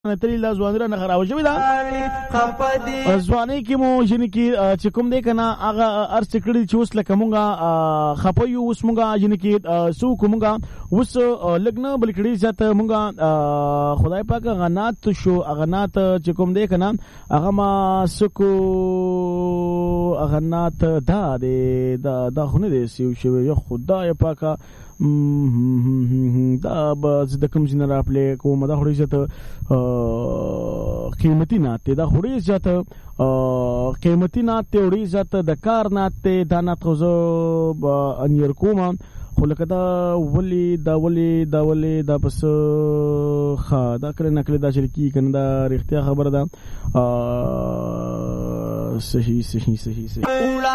تری لا ځواني نه خراب شوی دا ځواني کې مو جن کې چې کوم دی کنه هغه ارڅ کړي چې اوس لکه مونږه خپيو اوس مونږه جن کې سو کومګه اوس لګنه بل کړي ذات مونږه خدای پاک غنات شو غنات چې کوم دی کنه هغه ما سکو غنات دا دی دا خونه دی سیو شوی یا خدای پاک دا باز د کوم جن را پلی کوم دا خوري ذات قیمتي ناته دا خوري ذات قیمتي ناته وړي ذات د کار ناته دا نات خو انیر کوم خو لکه دا ولی دا پس خا دا کړه نکړه دا شرکی کنه دا رښتیا خبره ده صحیح